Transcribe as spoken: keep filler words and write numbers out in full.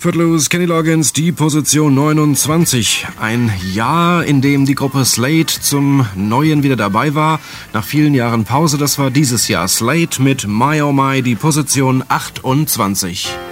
Footloose, Kenny Loggins, die Position neunundzwanzig. Ein Jahr, in dem die Gruppe Slade zum Neuen wieder dabei war. Nach vielen Jahren Pause, das war dieses Jahr. Slade mit My Oh My, die Position achtundzwanzig.